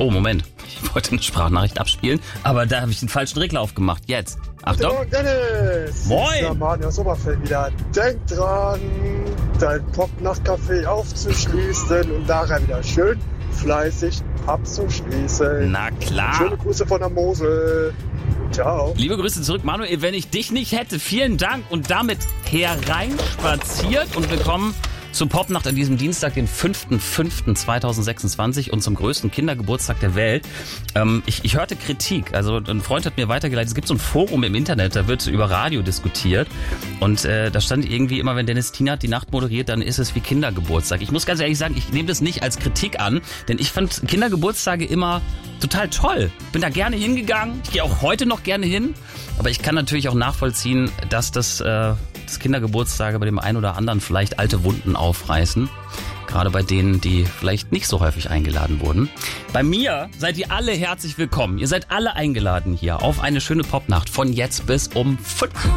Oh, Moment. Ich wollte eine Sprachnachricht abspielen, aber da habe ich den falschen Regler aufgemacht. Jetzt. Achtung. Hallo Dennis. Moin. Ja, Manuel aus Oberfeld wieder. Denk dran, dein Pop-Nacht-Café aufzuschließen und daher wieder schön fleißig abzuschließen. Na klar. Schöne Grüße von der Mosel. Ciao. Liebe Grüße zurück, Manuel. Wenn ich dich nicht hätte, vielen Dank. Und damit hereinspaziert und willkommen zur Popnacht an diesem Dienstag, den 5.5.2026 und zum größten Kindergeburtstag der Welt. Ich hörte Kritik. Also ein Freund hat mir weitergeleitet, es gibt so ein Forum im Internet, da wird über Radio diskutiert. Und da stand irgendwie immer, wenn Dennis Tienert die Nacht moderiert, dann ist es wie Kindergeburtstag. Ich muss ganz ehrlich sagen, ich nehme das nicht als Kritik an, denn ich fand Kindergeburtstage immer total toll. Bin da gerne hingegangen. Ich gehe auch heute noch gerne hin. Aber ich kann natürlich auch nachvollziehen, dass das Kindergeburtstage bei dem einen oder anderen vielleicht alte Wunden aufreißen. Gerade bei denen, die vielleicht nicht so häufig eingeladen wurden. Bei mir seid ihr alle herzlich willkommen. Ihr seid alle eingeladen hier auf eine schöne Popnacht von jetzt bis um 5.